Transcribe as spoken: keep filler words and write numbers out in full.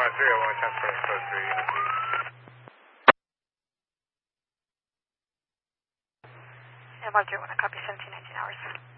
Mark three oh one, transfer code three. Yeah, Mark three oh one, I copy seventeen nineteen hours.